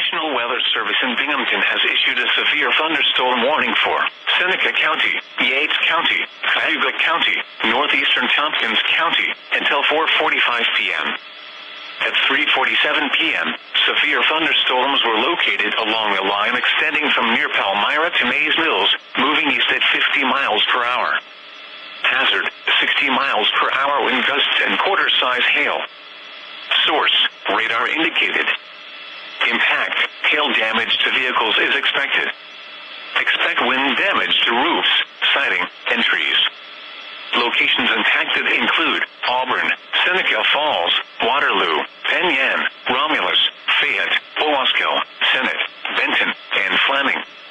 National Weather Service in Binghamton has issued a severe thunderstorm warning for Seneca County, Yates County, Cayuga County, northeastern Tompkins County, until 4:45 p.m. At 3:47 p.m., severe thunderstorms were located along a line extending from near Palmyra to Mays Mills, moving east at 50 miles per hour. Hazard, 60 miles per hour wind gusts and quarter-size hail. Source, radar indicated. Impact, hail damage to vehicles is expected. Expect wind damage to roofs, siding, and trees. Locations impacted include Auburn, Seneca Falls, Waterloo, Penn Yan, Romulus, Fayette, Owasco, Senate, Benton, and Fleming.